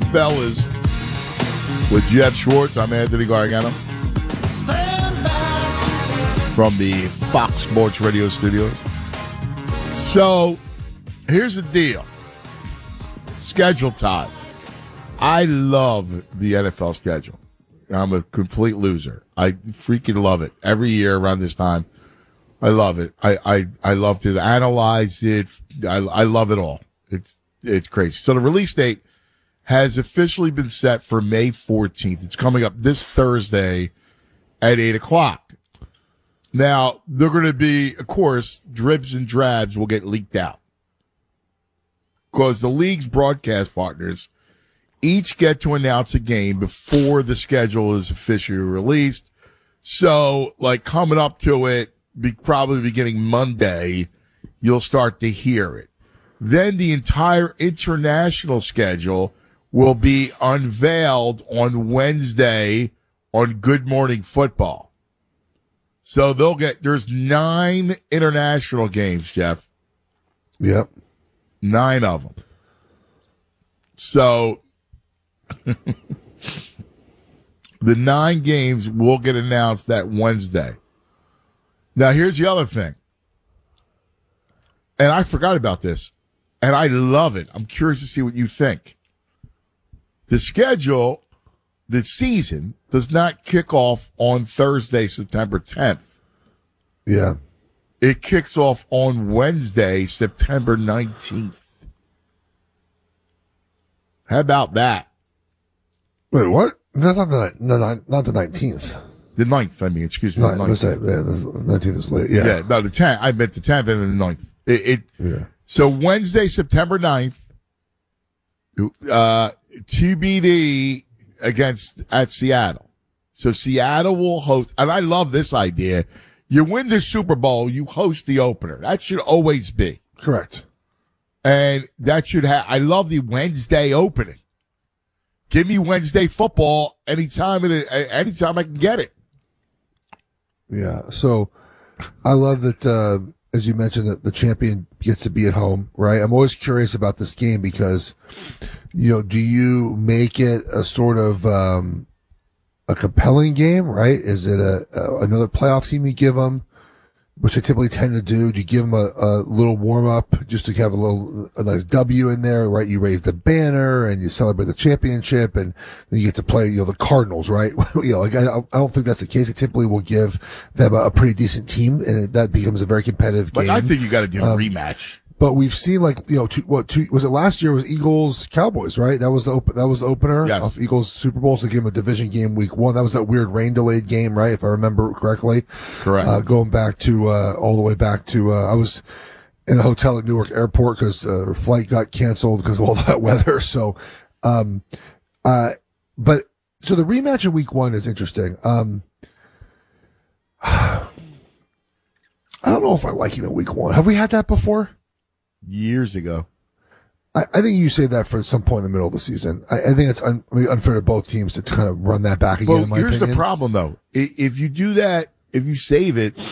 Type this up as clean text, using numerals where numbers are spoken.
Fellas with Jeff Schwartz. I'm Anthony Gargano from the Fox Sports Radio studios. So, here's the deal. Schedule time. I love the NFL schedule. I'm a complete loser. I freaking love it. Every year around this time, I love it. I love to analyze it. I love it all. It's crazy. So the release date has officially been set for May 14th. It's coming up this Thursday at 8 o'clock. Now, they're going to be, of course, dribs and drabs will get leaked out. Because the league's broadcast partners each get to announce a game before the schedule is officially released. So, like, coming up to it, probably beginning Monday, you'll start to hear it. Then the entire international schedule will be unveiled on Wednesday on Good Morning Football. So there's 9 international games, Jeff. Yep. 9 of them. So the 9 games will get announced that Wednesday. Now, here's the other thing. And I forgot about this. And I love it. I'm curious to see what you think. The schedule, the season, does not kick off on Thursday, September 10th. Yeah. It kicks off on Wednesday, September 19th. How about that? Wait, what? That's not the 19th. The 9th, I mean, excuse me. No, I'm going to say, the 19th is late. Yeah. No, the 10th. I meant the 10th and the 9th. Yeah. So Wednesday, September 9th, TBD at Seattle. So Seattle will host, and I love this idea. You win the Super Bowl, you host the opener. That should always be. Correct. And that should I love the Wednesday opening. Give me Wednesday football anytime I can get it. Yeah. So I love that, as you mentioned, that the champion gets to be at home, right? I'm always curious about this game because, do you make it a sort of a compelling game, right? Is it another playoff team you give them, which I typically tend to do? Do you give them a little warm up just to have a nice W in there, right? You raise the banner and you celebrate the championship, and then you get to play, the Cardinals, right? I don't think that's the case. It typically will give them a pretty decent team, and that becomes a very competitive game. But I think you got to do a rematch. But we've seen was it last year? Was Eagles Cowboys, right? That was the opener yes. of Eagles Super Bowl. So give them a division game week 1. That was that weird rain delayed game, right? If I remember correctly. Correct. Going back to all the way back to I was in a hotel at Newark Airport because our flight got canceled because of all that weather. So, but so the rematch in week 1 is interesting. I don't know if I like it in week 1. Have we had that before? Years ago. I think you say that for some point in the middle of the season. I think it's unfair to both teams to kind of run that back again. Well, here's the problem, though. If you do that, if you save it